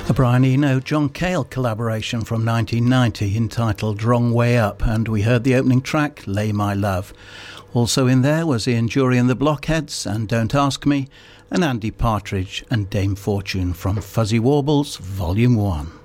A Brian Eno, John Cale collaboration from 1990 entitled Wrong Way Up, and we heard the opening track, Lay My Love. Also in there was Ian Jury and the Blockheads and Don't Ask Me, and Andy Partridge and Dame Fortune from Fuzzy Warbles Volume 1.